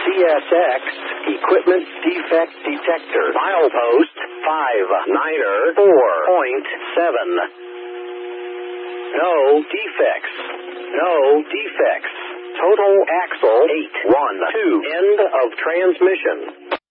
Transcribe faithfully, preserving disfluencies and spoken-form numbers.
C S X Equipment Defect Detector. Milepost five niner four point seven. No defects. No defects. Total axle eight one two. End of transmission.